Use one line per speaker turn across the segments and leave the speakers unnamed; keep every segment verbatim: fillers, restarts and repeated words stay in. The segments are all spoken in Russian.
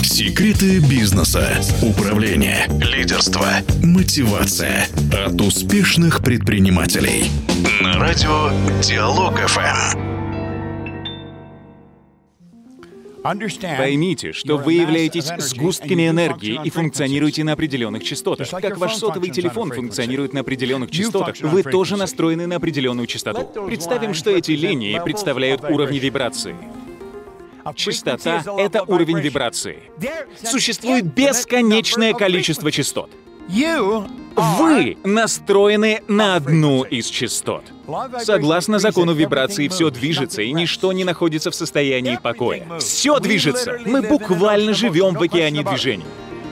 Секреты бизнеса, управления, лидерства, мотивация от успешных предпринимателей. На радио Диалог эф эм.
Поймите, что вы являетесь сгустками энергии и функционируете на определенных частотах. Как ваш сотовый телефон функционирует на определенных частотах, вы тоже настроены на определенную частоту. Представим, что эти линии представляют уровни вибрации. Частота — это уровень вибрации. Существует бесконечное количество частот. Вы настроены на одну из частот. Согласно закону вибрации, все движется, и ничто не находится в состоянии покоя. Все движется. Мы буквально живем в океане движений.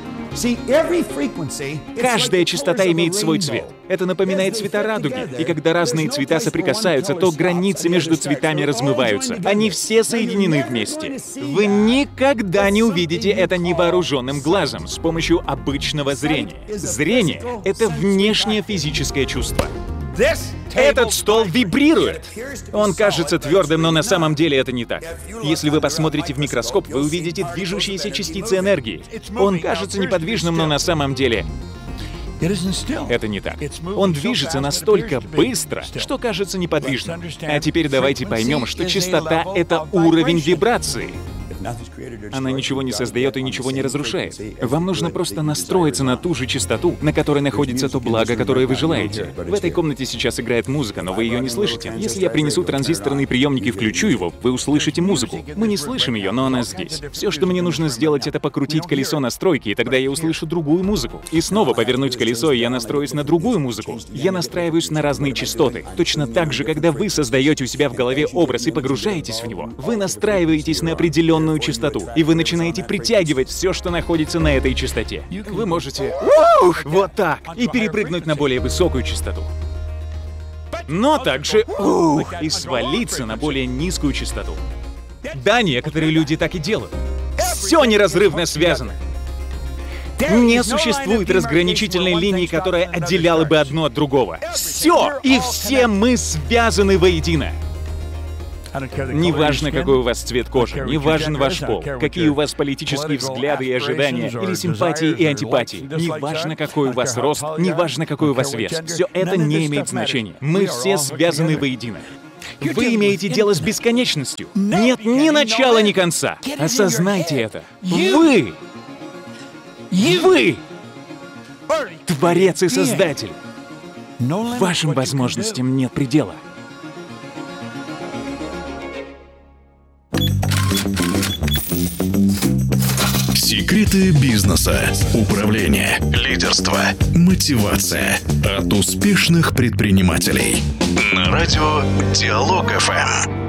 Каждая частота имеет свой цвет. Это напоминает цвета радуги. И когда разные цвета соприкасаются, то границы между цветами размываются. Они все соединены вместе. Вы никогда не увидите это невооруженным глазом с помощью обычного зрения. Зрение — это внешнее физическое чувство. Этот стол вибрирует. Он кажется твердым, но на самом деле это не так. Если вы посмотрите в микроскоп, вы увидите движущиеся частицы энергии. Он кажется неподвижным, но на самом деле это не так. Он движется настолько быстро, что кажется неподвижным. А теперь давайте поймем, что частота — это уровень вибрации. Она ничего не создает и ничего не разрушает. Вам нужно просто настроиться на ту же частоту, на которой находится то благо, которое вы желаете. В этой комнате сейчас играет музыка, но вы ее не слышите. Если я принесу транзисторный приемник и включу его, вы услышите музыку. Мы не слышим ее, но она здесь. Все, что мне нужно сделать, это покрутить колесо настройки, и тогда я услышу другую музыку. И снова повернуть колесо, и я настроюсь на другую музыку. Я настраиваюсь на разные частоты. Точно так же, когда вы создаете у себя в голове образ и погружаетесь в него, вы настраиваетесь на определенную частоту, и вы начинаете притягивать все, что находится на этой частоте. Вы можете ух, вот так и перепрыгнуть на более высокую частоту. Но также ух, и свалиться на более низкую частоту. Да, некоторые люди так и делают. Все неразрывно связано. Не существует разграничительной линии, которая отделяла бы одно от другого. Все и все мы связаны воедино. Неважно, какой у вас цвет кожи, не важен ваш пол, какие у вас политические взгляды и ожидания, или симпатии и антипатии, неважно, какой у вас рост, неважно, какой у вас вес, все это не имеет значения. Мы все связаны воедино. Вы имеете дело с бесконечностью. Нет ни начала, ни конца. Осознайте это. Вы! Вы! Творец и Создатель. Вашим возможностям нет предела.
Секреты бизнеса, управления, лидерства, мотивация от успешных предпринимателей. На радио Диалог эф эм.